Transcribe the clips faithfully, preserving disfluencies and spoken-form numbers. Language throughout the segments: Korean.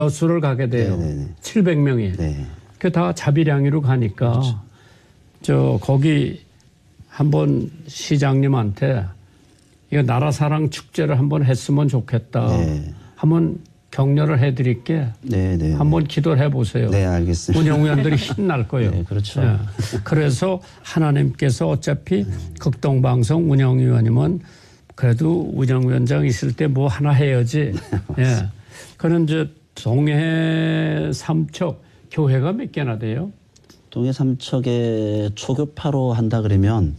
수를 가게 돼요. 네네네. 칠백 명이. 네. 그 다 자비량이로 가니까 그렇죠. 저 거기 한번 시장님한테 이거 나라사랑 축제를 한번 했으면 좋겠다. 네. 한번 격려를 해드릴게. 네, 네. 한번 기도를 해보세요. 네, 알겠습니다. 운영위원들이 힘날 거예요. 네, 그렇죠. 예. 그래서 하나님께서 어차피 네. 극동방송 운영위원이면 그래도 운영위원장 있을 때 뭐 하나 해야지. 예. 그는 이제 동해 삼척 교회가 몇 개나 돼요? 동해 삼척에 초교파로 한다 그러면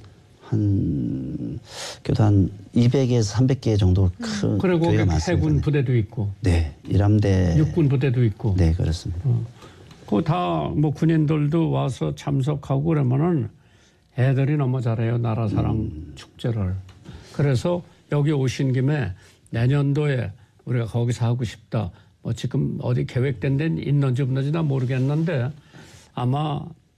한 그래도 한 이백에서 삼백 개 정도 큰 그리고 교회가 많습니다. 해군 부대도 있고. 네, 일함대. 육군 부대도 있고. 네, 그렇습니다. 어. 그 다 뭐 군인들도 와서 참석하고 그러면은 애들이 너무 잘해요. 나라사랑 음. 축제를. 그래서 여기 오신 김에 내년도에 우리가 거기서 하고 싶다. 뭐 지금 어디 계획된 데는 있는지 없는지 나 모르겠는데 아마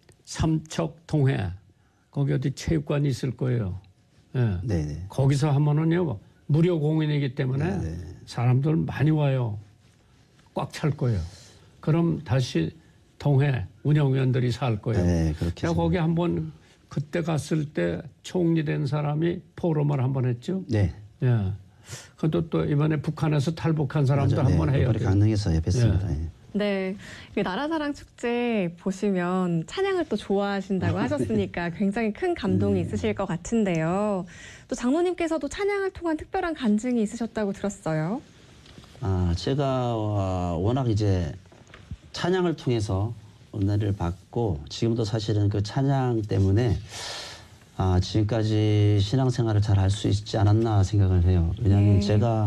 삼척 동해 거기 어디 체육관이 있을 거예요. 예. 네네. 거기서 하면은요 무료 공연이기 때문에 네네. 사람들 많이 와요. 꽉 찰 거예요. 그럼 다시 동해 운영위원들이 살 거예요. 네, 그렇게. 제가 거기 한번 그때 갔을 때 총리된 사람이 포럼을 한번 했죠. 네. 예. 그것도 또 이번에 북한에서 탈북한 사람도 맞아, 한번 네, 해요. 이번에 강릉에서 뵀습니다. 예. 네, 그 나라사랑 축제 보시면 찬양을 또 좋아하신다고 하셨으니까 굉장히 큰 감동이 네. 있으실 것 같은데요. 또 장로님께서도 찬양을 통한 특별한 간증이 있으셨다고 들었어요. 아, 제가 워낙 이제 찬양을 통해서 은혜를 받고 지금도 사실은 그 찬양 때문에 아, 지금까지 신앙생활을 잘 할 수 있지 않았나 생각을 해요. 왜냐하면 네. 제가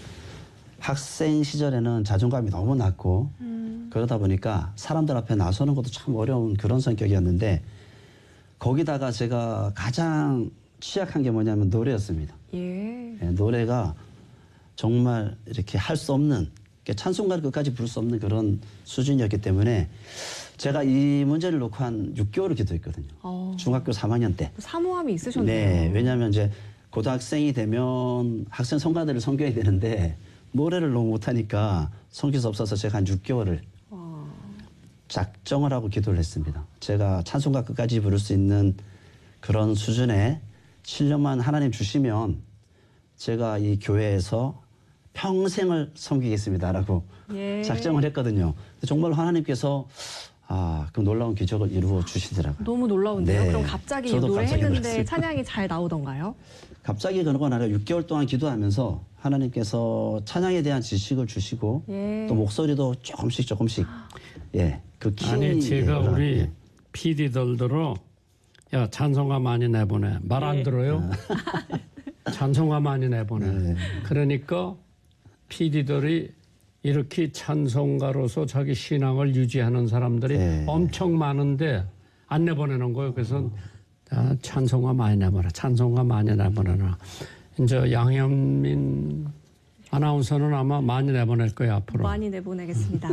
학생 시절에는 자존감이 너무 낮고 음. 그러다 보니까 사람들 앞에 나서는 것도 참 어려운 그런 성격이었는데 거기다가 제가 가장 취약한 게 뭐냐면 노래였습니다. 예. 예, 노래가 정말 이렇게 할 수 없는 찬송가를 끝까지 부를 수 없는 그런 수준이었기 때문에 제가 이 문제를 놓고 한 육 개월을 기도했거든요. 어. 중학교 삼 학년 때. 사모함이 있으셨네요. 네, 왜냐하면 이제 고등학생이 되면 학생 성가대를 섬겨야 되는데 노래를 너무 못하니까 섬길 수 없어서 제가 한 육 개월을 와. 작정을 하고 기도를 했습니다. 제가 찬송가 끝까지 부를 수 있는 그런 수준의 신령만 하나님 주시면 제가 이 교회에서 평생을 섬기겠습니다라고 예. 작정을 했거든요. 정말 하나님께서 아, 그 놀라운 기적을 이루어 주시더라고요. 너무 놀라운데요. 네. 그럼 갑자기 저도 깜짝 노래했는데 놀랐어요. 찬양이 잘 나오던가요? 갑자기 그런 건 아니라 육 개월 동안 기도하면서 하나님께서 찬양에 대한 지식을 주시고 예. 또 목소리도 조금씩 조금씩 예, 그 키. 아니 제가 예, 우리 예. 피디들들어 야 찬송가 많이 내보내. 말 안 예. 들어요? 찬송가 많이 내보내. 네. 그러니까 피디들이 이렇게 찬송가로서 자기 신앙을 유지하는 사람들이 네. 엄청 많은데 안 내보내는 거예요. 그래서 아, 찬송가 많이 내보내. 찬송가 많이 내보내라. 이제 양현민 아나운서는 아마 많이 내보낼 거예요. 앞으로. 많이 내보내겠습니다.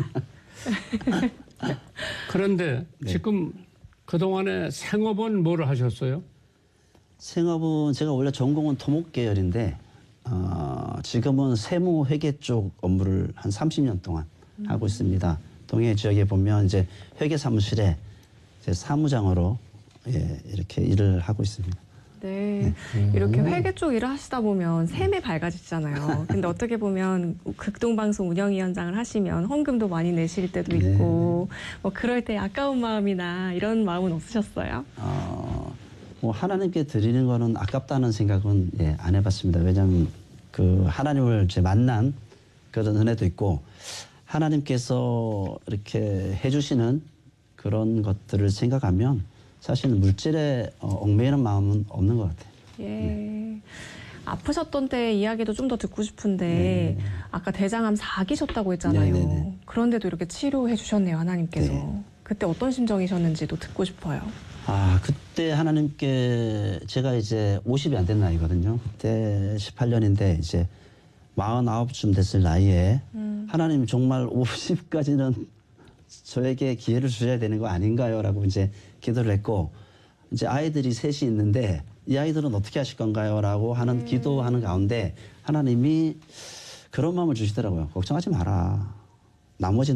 그런데 네. 지금 그동안에 생업은 뭘 하셨어요? 생업은 제가 원래 전공은 토목 계열인데 어, 지금은 세무 회계 쪽 업무를 한 삼십 년 동안 음. 하고 있습니다. 동해 지역에 보면 이제 회계 사무실에 이제 사무장으로 예, 이렇게 일을 하고 있습니다. 네. 이렇게 회계 쪽 일을 하시다 보면 셈이 밝아지잖아요. 근데 어떻게 보면 극동방송 운영위원장을 하시면 헌금도 많이 내실 때도 있고 뭐 그럴 때 아까운 마음이나 이런 마음은 없으셨어요? 어, 뭐 하나님께 드리는 거는 아깝다는 생각은 예, 안 해봤습니다. 왜냐하면 그 하나님을 이제 만난 그런 은혜도 있고 하나님께서 이렇게 해주시는 그런 것들을 생각하면 사실은 물질에 어, 얽매이는 마음은 없는 것 같아요. 예. 네. 아프셨던 때 이야기도 좀 더 듣고 싶은데 네. 아까 대장암 사기셨다고 했잖아요. 네, 네, 네. 그런데도 이렇게 치료해 주셨네요, 하나님께서. 네. 그때 어떤 심정이셨는지도 듣고 싶어요. 아, 그때 하나님께 제가 이제 오십이 안 된 나이거든요. 그때 십팔 년인데 이제 마흔아홉쯤 됐을 나이에 음. 하나님 정말 오십까지는 저에게 기회를 주셔야 되는 거 아닌가요? 라고 이제 기도를 했고 이제 아이들이 셋이 있는데 이 아이들은 어떻게 하실 건가요? 라고 하는 음. 기도하는 가운데 하나님이 그런 마음을 주시더라고요. 걱정하지 마라. 나머지